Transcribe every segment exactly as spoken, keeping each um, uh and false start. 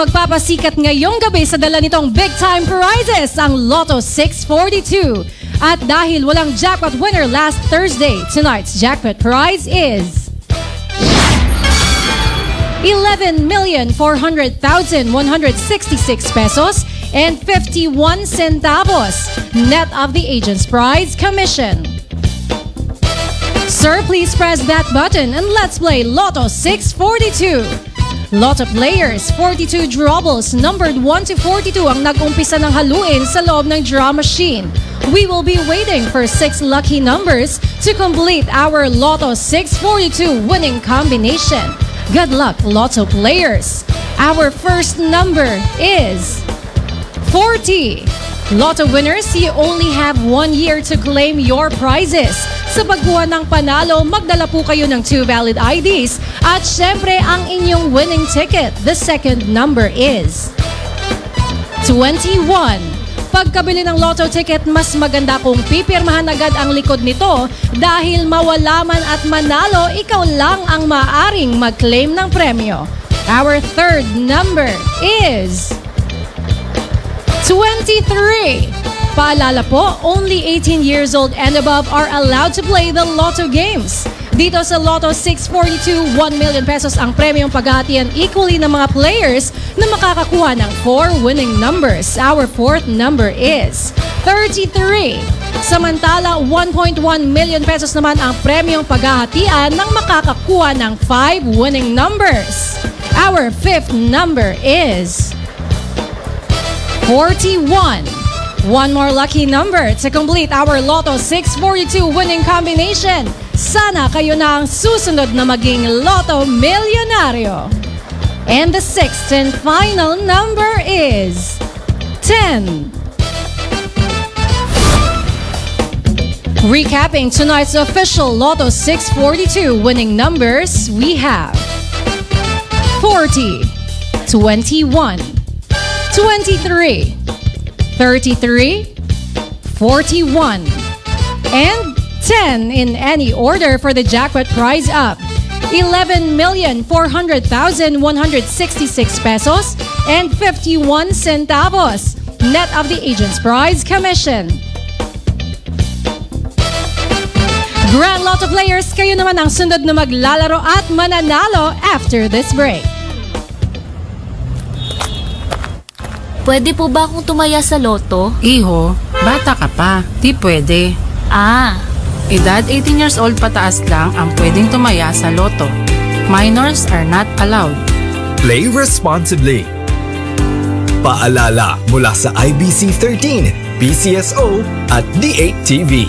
magpapasikat ngayong gabi sa dala nitong big time prizes, ang Lotto six forty-two. At dahil walang jackpot winner last Thursday, tonight's jackpot prize is eleven million four hundred thousand one hundred sixty-six pesos and fifty-one centavos, net of the agent's prize commission. Sir, please press that button and let's play Lotto six forty-two. Lotto players, forty-two drawbles numbered one to forty-two ang nag-umpisa ng haluin sa loob ng draw machine. We will be waiting for six lucky numbers to complete our Lotto six forty-two winning combination. Good luck, Lotto players. Our first number is forty. Lotto winners, you only have one year to claim your prizes. Sa pagkuha ng panalo, magdala po kayo ng two valid I Ds at syempre ang inyong winning ticket. The second number is twenty-one. Pagkabili ng Lotto ticket, mas maganda kung pipirmahan agad ang likod nito dahil mawala man at manalo, ikaw lang ang maaring mag-claim ng premyo. Our third number is twenty-three. Paalala po, only eighteen years old and above are allowed to play the Lotto games. Dito sa Lotto six forty-two, one million pesos ang premyong paghahatian equally ng mga players na makakakuha ng four winning numbers. Our fourth number is thirty-three. Samantala, one point one million pesos naman ang premyong paghahatian ng makakakuha ng five winning numbers. Our fifth number is forty-one. One more lucky number to complete our Lotto six forty-two winning combination. Sana kayo na ang susunod na maging Lotto Milyonaryo. And the sixth and final number is ten. Recapping tonight's official Lotto six forty-two winning numbers, we have forty, twenty-one, twenty-three, thirty-three, forty-one, and ten in any order for the jackpot prize up. eleven million four hundred thousand one hundred sixty-six pesos and fifty-one centavos, net of the agent's prize commission. Grand Lotto players, kayo naman ang sunod na maglalaro at mananalo after this break. Pwede po ba akong tumaya sa loto? Iho, bata ka pa. Di pwede. Ah, Edad eighteen years old pataas lang ang pwedeng tumaya sa loto. Minors are not allowed. Play responsibly. Paalala mula sa I B C thirteen, P C S O at D eight T V.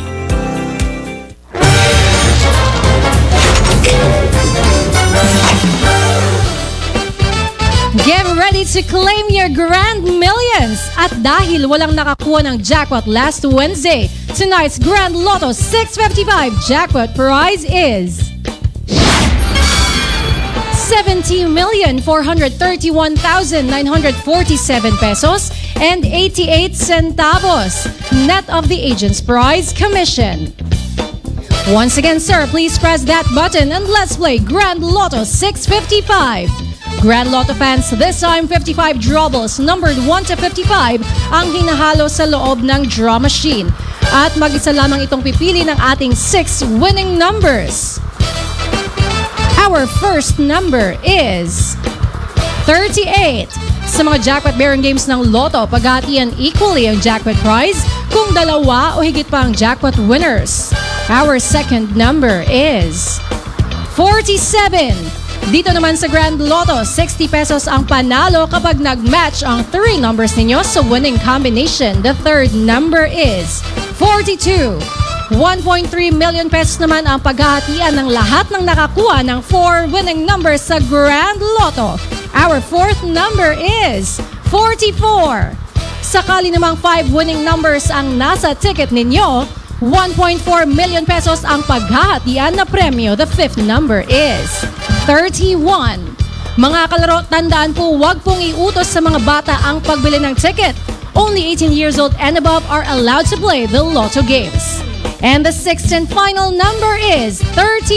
Get ready to claim your grand millions! At dahil walang nakakuha ng jackpot last Wednesday, tonight's Grand Lotto six fifty-five jackpot prize is seventy million four hundred thirty-one thousand nine hundred forty-seven pesos and eighty-eight centavos, net of the agent's prize commission. Once again, sir, please press that button and let's play Grand Lotto six fifty-five. Grand Lotto fans, this time fifty-five drawbles numbered one to fifty-five ang hinahalo sa loob ng draw machine. At mag-isa lamang itong pipili ng ating six winning numbers. Our first number is thirty-eight. Sa mga jackpot-bearing games ng Lotto, paghahatian equally ang jackpot prize kung dalawa o higit pa ang jackpot winners. Our second number is forty-seven. Dito naman sa Grand Lotto, sixty pesos ang panalo kapag nag-match ang three numbers ninyo sa winning combination. The third number is forty-two. one point three million pesos naman ang paghahatian ng lahat ng nakakuha ng four winning numbers sa Grand Lotto. Our fourth number is forty-four. Sakali namang five winning numbers ang nasa ticket ninyo, one point four million pesos ang paghahatian na premyo. The fifth number is thirty-one. Mga kalaro, tandaan po, huwag pong iutos sa mga bata ang pagbili ng ticket. Only eighteen years old and above are allowed to play the Lotto games. And the sixth and final number is thirty.